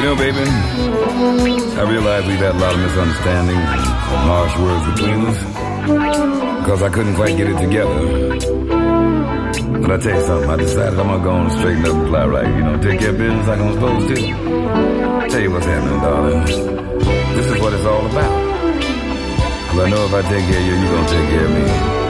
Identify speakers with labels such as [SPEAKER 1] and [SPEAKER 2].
[SPEAKER 1] You know, baby, I realize we've had a lot of misunderstandings and some harsh words between us because I couldn't quite get it together. But I tell you something, I decided I'm gonna go on and straighten up and fly right. You know, take care of business like I'm supposed to. Tell you what's happening, darling. This is what it's all about. Because I know if I take care of you, you're gonna take care of me.